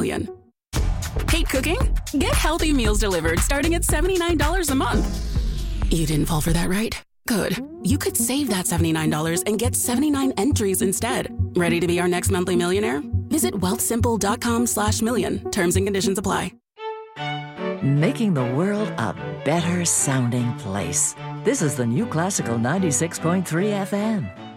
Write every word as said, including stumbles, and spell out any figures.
million. Hate cooking? Get healthy meals delivered starting at seventy-nine dollars a month. You didn't fall for that, right? Good. You could save that seventy-nine dollars and get seventy-nine entries instead. Ready to be our next monthly millionaire? Visit wealthsimple.com slash million. Terms and conditions apply. Making the world a better sounding place. This is the New Classical ninety-six point three F M.